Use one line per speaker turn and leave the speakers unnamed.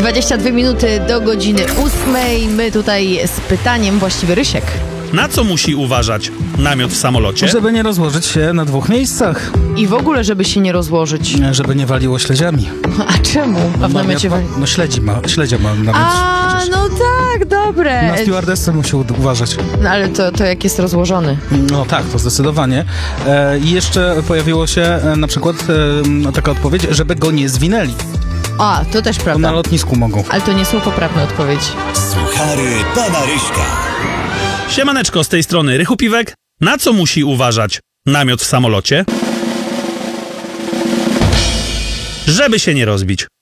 22 minuty do godziny 8. My tutaj z pytaniem, właściwie Rysiek.
Na co musi uważać namiot w samolocie?
Żeby nie rozłożyć się na 2 miejscach.
I w ogóle, żeby się nie rozłożyć.
Żeby nie waliło śledziami.
A czemu? A w namiocie wali...
No śledzia ma namiot.
A,
przecież.
no tak, dobre.
Na stewardessę musi uważać.
No ale to jak jest rozłożony.
No tak, to zdecydowanie. I jeszcze pojawiło się na przykład taka odpowiedź, żeby go nie zwinęli.
A, to też
Bo
prawda.
na lotnisku mogą.
Ale to nie są poprawne odpowiedzi.
Suchary pana Ryśka.
Siemaneczko, z tej strony Rychu Piwek. Na co musi uważać namiot w samolocie? Żeby się nie rozbić.